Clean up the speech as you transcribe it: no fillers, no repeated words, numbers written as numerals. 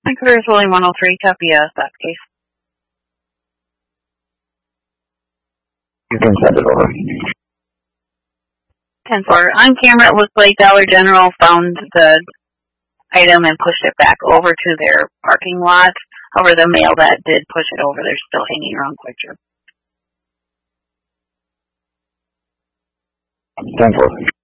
Vancouver is William 103, copy that case. You can send it over. 10-4. On camera, it looks like Dollar General found the item and pushed it back over to their parking lot. However, the mail that did push it over, they're still hanging around QuickTrip. 10-4.